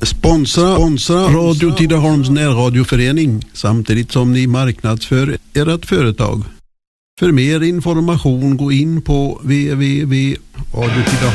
Sponsra Radio Tidaholms närradioförening samtidigt som ni marknadsför ert företag. För mer information gå in på www.radiotidaholm.se.